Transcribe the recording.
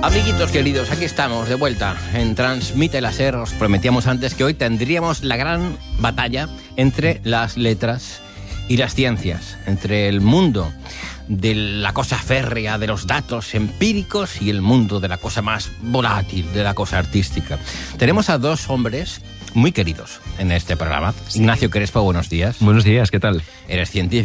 Amiguitos queridos, aquí estamos de vuelta en Transmite Láser. Os prometíamos antes que hoy tendríamos la gran batalla entre las letras y las ciencias, entre el mundo de la cosa férrea, de los datos empíricos, y el mundo de la cosa más volátil, de la cosa artística. Tenemos a dos hombres muy queridos en este programa. Sí. Ignacio Crespo, buenos días. Buenos días, ¿qué tal? Eres científico.